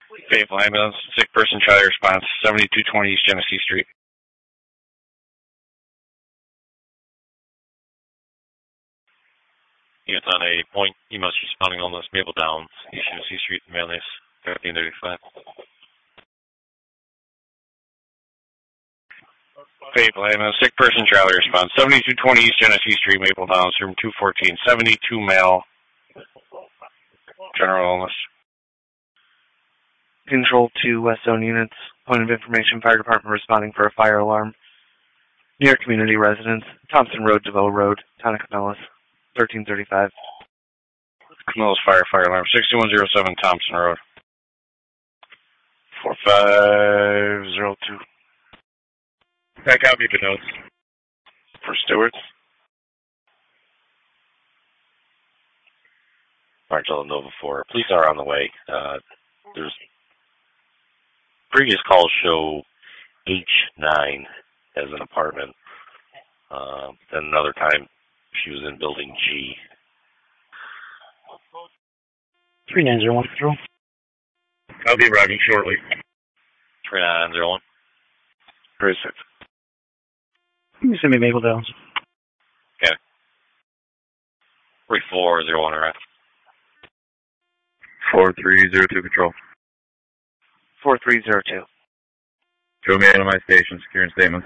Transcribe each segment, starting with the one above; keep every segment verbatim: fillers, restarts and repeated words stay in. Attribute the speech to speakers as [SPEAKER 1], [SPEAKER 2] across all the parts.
[SPEAKER 1] Fayetteville Ambulance, sick person, try response, seventy-two twenty East Genesee Street.
[SPEAKER 2] Units on a point, E M S responding on this Maple Downs, East Genesee Street, Manlius, thirteen thirty-five.
[SPEAKER 1] Fayetteville Ambulance, sick person, try response, seventy-two twenty East Genesee Street, Maple Downs, room two fourteen, seventy-two male, general illness.
[SPEAKER 3] Control two West Zone units, point of information, fire department responding for a fire alarm. Near community residence, Thompson Road, DeVoe Road, Town of Camillus, thirteen thirty-five.
[SPEAKER 1] Camillus Fire, fire alarm, sixty-one oh seven Thompson Road. four five zero two.
[SPEAKER 4] Back out, make a notes.
[SPEAKER 1] For Stewart's.
[SPEAKER 2] Martello Nova four. Police are on the way. Uh, there's previous calls show H nine as an apartment. Uh, then another time she was in building G.
[SPEAKER 5] three nine zero one control.
[SPEAKER 4] I'll be arriving shortly.
[SPEAKER 2] three nine zero one.
[SPEAKER 1] Very six.
[SPEAKER 5] You send me Maple Downs.
[SPEAKER 2] Okay. three four zero one arrive.
[SPEAKER 4] four three zero two control.
[SPEAKER 3] four three zero two.
[SPEAKER 4] Show me out of my station, securing statements.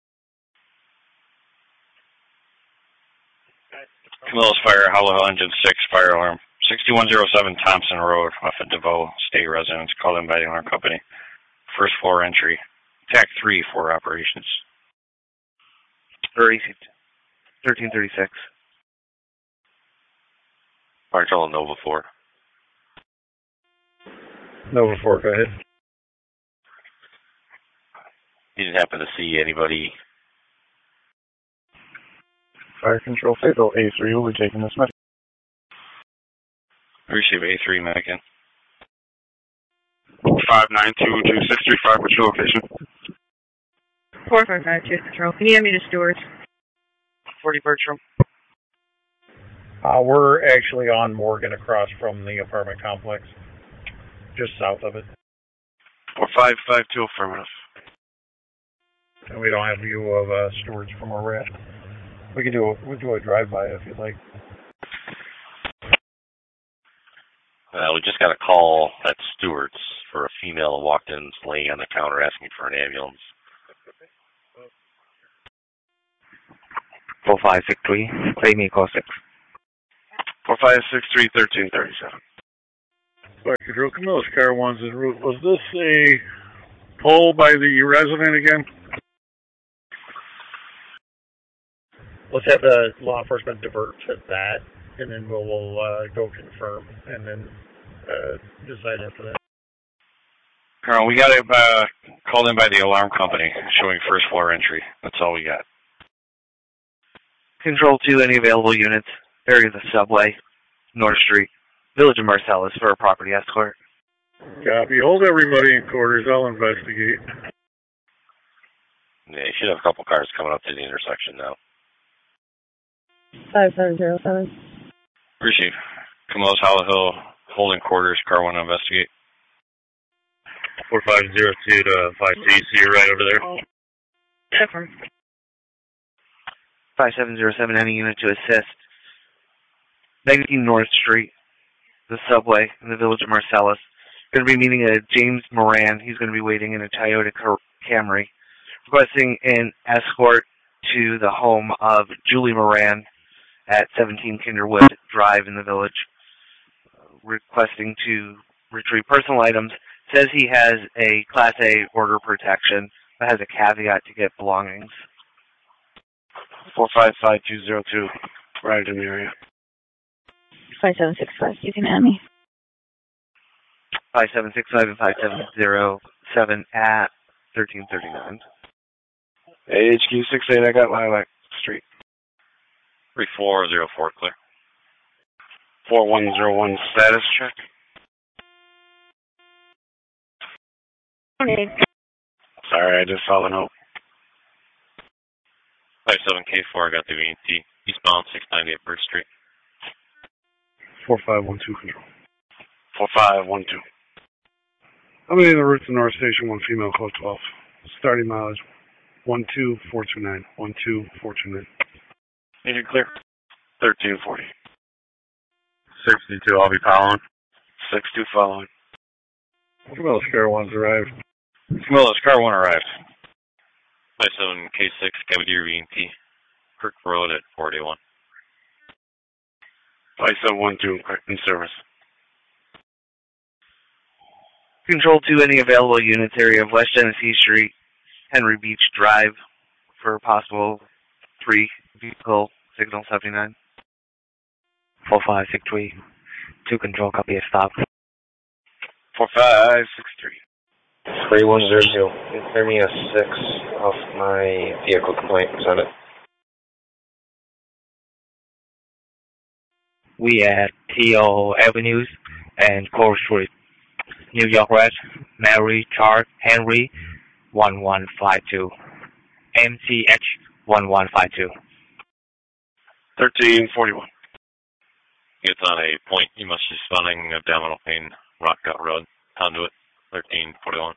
[SPEAKER 1] Camillus Fire, Hollow Hill Engine six, fire alarm. sixty-one oh seven Thompson Road, off of DeVoe State Residence, called in by the alarm company. First floor entry. T A C three for operations.
[SPEAKER 3] thirteen thirty-six.
[SPEAKER 2] Martello Nova four.
[SPEAKER 4] Nova four, go ahead.
[SPEAKER 2] You didn't happen to see anybody?
[SPEAKER 5] Fire control, Fayetteville A three will be taking this medic.
[SPEAKER 1] Receive A three, Medican.
[SPEAKER 4] five nine two two six three five, what's your location?
[SPEAKER 6] four five five two control. Can you have me to Stewart's?
[SPEAKER 3] forty Bertram.
[SPEAKER 5] Uh, we're actually on Morgan across from the apartment complex. Just south of it.
[SPEAKER 1] four five five two, affirmative.
[SPEAKER 5] And we don't have view of uh, Stewart's from where we're at. We can do a, we'll do a drive-by if you'd like.
[SPEAKER 2] Uh, we just got a call at Stewart's for a female who walked in laying on the counter asking for an ambulance.
[SPEAKER 3] four five six three, play me call six.
[SPEAKER 1] four five six three, thirteen thirty-seven.
[SPEAKER 4] Fire control, Camillus car one's en route. Was this a poll by the resident again?
[SPEAKER 5] Let's have the law enforcement divert to that, and then we'll, we'll uh, go confirm, and then uh, decide after that.
[SPEAKER 1] Colonel, we got it uh, called in by the alarm company showing first floor entry. That's all we got.
[SPEAKER 3] Control two, any available units. Area of the subway, North Street, Village of Marcellus for a property escort.
[SPEAKER 4] Copy. Hold everybody in quarters. I'll investigate.
[SPEAKER 2] Yeah, you should have a couple cars coming up to the intersection now.
[SPEAKER 6] five seven zero seven.
[SPEAKER 1] Receive. Camillus Hollow Hill, holding quarters, car one to investigate.
[SPEAKER 4] four five zero two to five C, see you right over there.
[SPEAKER 6] Different.
[SPEAKER 3] five seven zero seven, any unit to assist. nineteen North Street, the subway in the Village of Marcellus. Going to be meeting a James Moran. He's going to be waiting in a Toyota Camry. Requesting an escort to the home of Julie Moran at seventeen Kinderwood Drive in the Village. Requesting to retrieve personal items. Says he has a Class A order protection, but has a caveat to get belongings.
[SPEAKER 1] four five five two zero two, right in the area.
[SPEAKER 6] five seven six five, you can have me.
[SPEAKER 3] five seven six five and five seven zero seven at thirteen thirty-nine.
[SPEAKER 1] A H Q six eight, I got Lilac Street.
[SPEAKER 2] three four zero four, clear.
[SPEAKER 1] four one zero one, status check.
[SPEAKER 6] Okay.
[SPEAKER 1] Sorry, I just saw the note.
[SPEAKER 2] five seven K four, I got the V and T. Eastbound six ninety-eight Birch Street.
[SPEAKER 1] four five one two, control. four five one two.
[SPEAKER 7] I'm in the route to North Station, one female, code twelve. Starting mileage, one two four two nine. one two four two nine.
[SPEAKER 8] Need it clear. thirteen forty.
[SPEAKER 9] sixty-two, I'll be following.
[SPEAKER 8] six two following.
[SPEAKER 4] Camillus Car one's arrived.
[SPEAKER 1] Camillus Car one arrived.
[SPEAKER 2] five seven K six, Cavalier V and P. Kirk Road at four eighty-one.
[SPEAKER 8] five seven one two, in service.
[SPEAKER 3] Control to any available units area of West Genesee Street, Henry Beach Drive for possible three vehicle signal seventy-nine.
[SPEAKER 10] four five six three. Two control, copy a stop.
[SPEAKER 8] four five six three.
[SPEAKER 11] three one zero two. Clear me a six off my vehicle complaint. Send it.
[SPEAKER 10] We at T O Avenues and Core Street, New York West, Mary Charles Henry, one one five two. M C H one one five two.
[SPEAKER 8] thirteen forty-one.
[SPEAKER 2] It's on a point. You must be spawning abdominal pain, Rock Gut Road, conduit, thirteen forty-one.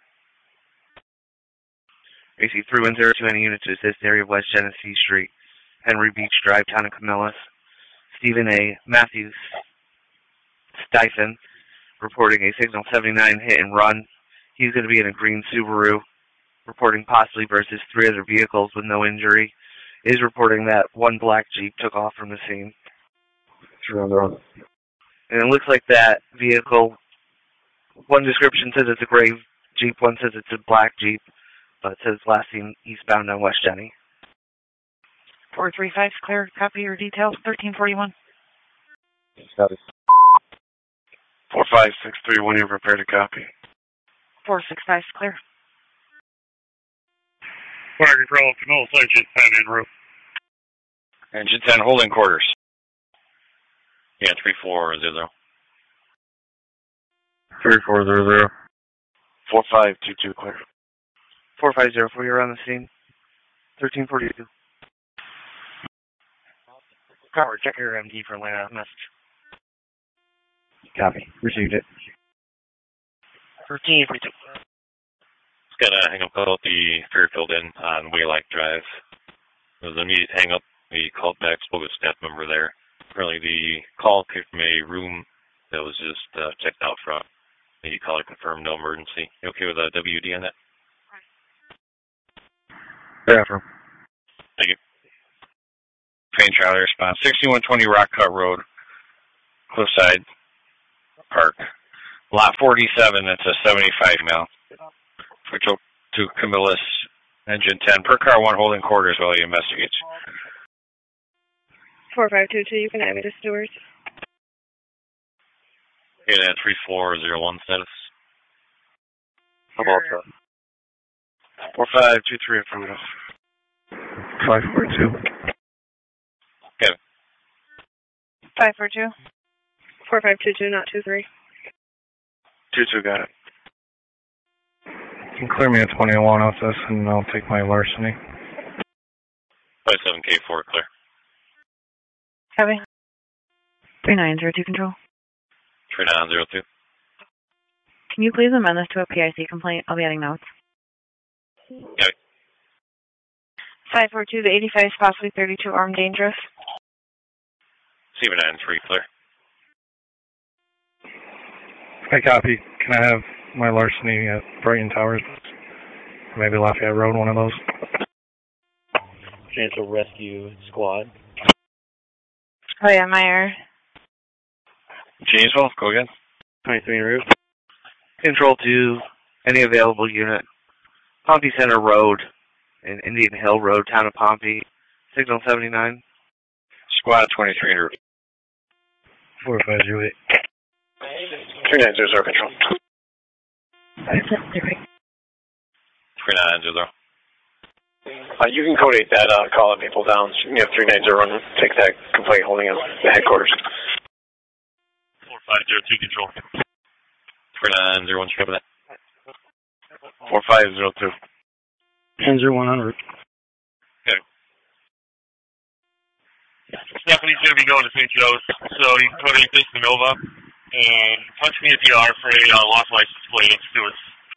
[SPEAKER 3] A C three one zero two, any unit to assist area of West Genesee Street, Henry Beach Drive, Town of Camillus. Stephen A. Matthews Steifen reporting a signal seventy-nine hit and run. He's going to be in a green Subaru, reporting possibly versus three other vehicles with no injury. Is reporting that one black Jeep took off from the scene.
[SPEAKER 11] Sure, on the run.
[SPEAKER 3] And it looks like that vehicle, one description says it's a gray Jeep, one says it's a black Jeep, but it says last seen eastbound on West Jenny.
[SPEAKER 6] four three five, clear. Copy your details. thirteen forty-one.
[SPEAKER 11] Copy.
[SPEAKER 8] four five six three, one, you're prepared to copy.
[SPEAKER 6] four six five, clear.
[SPEAKER 4] Fire control, Camillus Engine ten en route.
[SPEAKER 1] Engine ten, holding quarters.
[SPEAKER 2] Yeah, three four zero.
[SPEAKER 9] three four zero zero.
[SPEAKER 8] four five two two, clear.
[SPEAKER 3] four five zero four, you're on the scene. thirteen forty-two.
[SPEAKER 10] Cover, check your M D for Atlanta message.
[SPEAKER 11] Copy. Received it.
[SPEAKER 10] thirteen forty-two.
[SPEAKER 2] Just gotta hang up about the Fairfield Inn on Waylike Drive. It was an immediate hang up. We called back, spoke with a staff member there. Apparently the call came from a room that was just uh, checked out from. The caller confirmed no emergency. You okay with a W D on that?
[SPEAKER 9] Bathroom.
[SPEAKER 2] Thank you.
[SPEAKER 1] Train Charlie response. sixty-one twenty Rock Cut Road, Cliffside Park. Lot forty-seven, it's a seventy-five mile. Switch up to Camillus, engine ten. Per car one, holding quarters while he investigates.
[SPEAKER 6] four five two two, you can add me to Stewart.
[SPEAKER 2] Okay, that three four zero one status.
[SPEAKER 11] I'm all set.
[SPEAKER 8] four five two three, affirmative.
[SPEAKER 9] five four two.
[SPEAKER 2] Kevin.
[SPEAKER 6] five four two. four five two two, not two three.
[SPEAKER 8] two two, got it.
[SPEAKER 9] You can clear me at twenty-one off this, and I'll take my larceny.
[SPEAKER 2] five seven K four, clear.
[SPEAKER 6] Copy. three nine zero two, control.
[SPEAKER 2] three nine zero two.
[SPEAKER 6] Can you please amend this to a P I C complaint? I'll be adding notes.
[SPEAKER 2] Got it.
[SPEAKER 6] five four two, the eighty-five is possibly thirty-two, armed dangerous.
[SPEAKER 2] seven nine three, clear.
[SPEAKER 9] I copy. Can I have my larceny at Brighton Towers? Maybe Lafayette Road, one of those.
[SPEAKER 5] Chancellor Rescue Squad.
[SPEAKER 6] Oh yeah, Meyer.
[SPEAKER 1] Janesville, go again.
[SPEAKER 5] twenty-three en route.
[SPEAKER 3] Control to any available unit. Pompey Center Road and Indian Hill Road, Town of Pompey. Signal seventy-nine.
[SPEAKER 1] Squad twenty-three en route.
[SPEAKER 9] four five zero eight.
[SPEAKER 8] three nine zero zero, control.
[SPEAKER 2] three nine zero zero.
[SPEAKER 8] Uh, you can code eight that, uh, calling people down. You have three nine zero run, take that complaint holding in the headquarters.
[SPEAKER 2] four five zero two, control. three nine zero one, cover that.
[SPEAKER 8] four five zero two.
[SPEAKER 5] ten zero one hundred.
[SPEAKER 2] Okay. Stephanie's going to be going to Saint Joe's, so you can code eight this to Nova, and punch me a D R for a uh, lost license plate. Let's do it.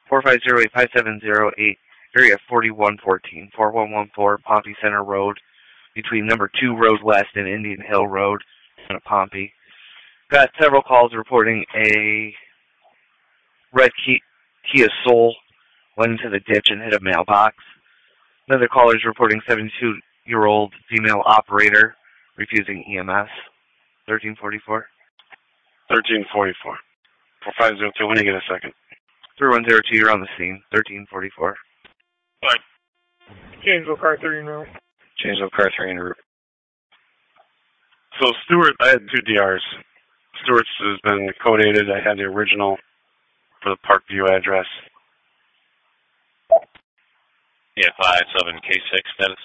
[SPEAKER 3] four five zero eight five seven zero eight, area forty-one fourteen, four one one four Pompey Center Road, between number two Road West and Indian Hill Road in Pompey. Got several calls reporting a red Kia, Kia Soul went into the ditch and hit a mailbox. Another caller is reporting seventy-two-year-old female operator refusing E M S. thirteen forty-four.
[SPEAKER 7] thirteen forty-four. four five zero two, when do you get a second?
[SPEAKER 3] three one zero two, you're on the scene. thirteen forty-four.
[SPEAKER 4] Fine. Janesville car three en route.
[SPEAKER 1] Janesville car three en route.
[SPEAKER 7] So Stewart, I had two D Rs. Stewart's has been codated. I had the original for the Parkview address.
[SPEAKER 2] Yeah, five seven K six status.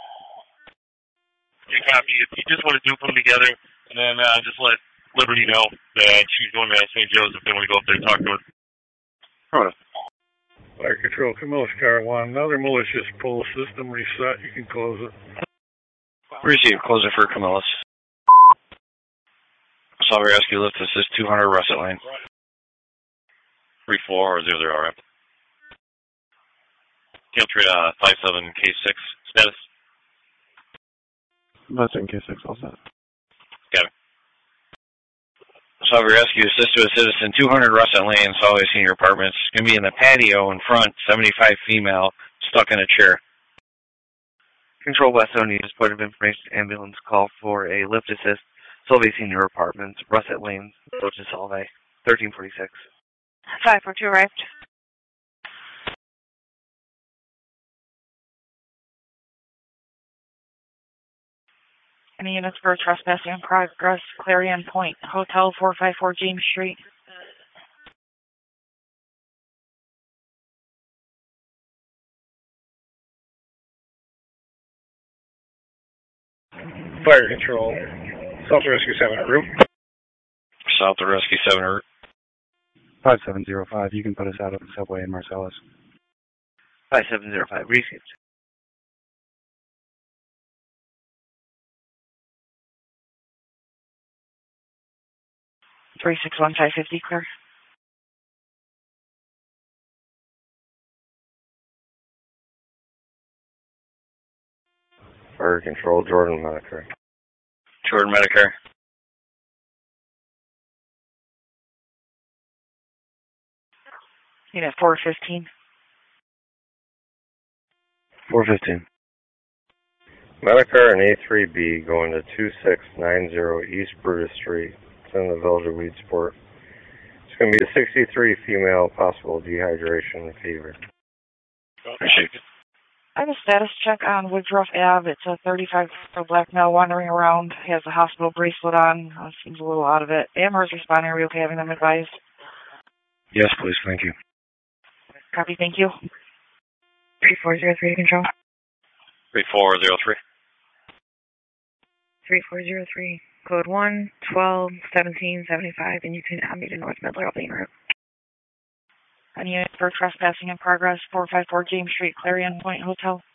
[SPEAKER 12] You copy. If you just want to group them together, and then uh, just let Liberty know that she's going to Saint Joe's if they want to go up there and talk to her.
[SPEAKER 7] Hold on.
[SPEAKER 4] Fire control, Camillus car one. Another malicious pull system reset. You can close it.
[SPEAKER 1] Receive. Close it for Camillus. Assault rescue lift assist two hundred Russet Lane.
[SPEAKER 2] three four or zero zero R M. Country uh, five seven K six status.
[SPEAKER 7] five seven K six, all set.
[SPEAKER 2] Got it.
[SPEAKER 1] Assault rescue assist to a citizen two hundred Russet Lane, Solway Senior Apartments. It's going to be in the patio in front, seventy-five female, stuck in a chair.
[SPEAKER 3] Control West Zone News, point of information, ambulance call for a lift assist, Solvay Senior Apartments, Russet Lane, Village of Solvay, thirteen forty-six.
[SPEAKER 6] five four two arrived.
[SPEAKER 13] Any units for trespassing in progress, Clarion Point, Hotel four five four James Street.
[SPEAKER 4] Fire control, South Rescue seven en route.
[SPEAKER 1] South to Rescue seven en route.
[SPEAKER 7] five seven zero five, you can put us out of the subway in Marcellus.
[SPEAKER 3] five seven zero five, received.
[SPEAKER 13] three six one five fifty, clear.
[SPEAKER 11] Fire control, Jordan Medicare.
[SPEAKER 1] Jordan Medicare.
[SPEAKER 13] Unit four fifteen.
[SPEAKER 7] four fifteen.
[SPEAKER 11] Medicare and A three B going to two six nine zero East Brutus Street. It's in the Village of Weedsport. It's going to be a sixty-three female, possible dehydration and fever.
[SPEAKER 1] Appreciate it.
[SPEAKER 13] I have a status check on Woodruff Ave. It's a thirty-five year old black male wandering around. He has a hospital bracelet on. Uh, seems a little out of it. Amherst responding. Are we okay having them advised?
[SPEAKER 9] Yes, please. Thank you.
[SPEAKER 13] Copy. Thank you. three four zero three to control.
[SPEAKER 2] three four zero three.
[SPEAKER 6] three four zero three. Code one, twelve, seventeen, seventy-five, and you can add me to North Midler Main Route.
[SPEAKER 13] Any unit for trespassing in progress, four five four James Street, Clarion Point Hotel.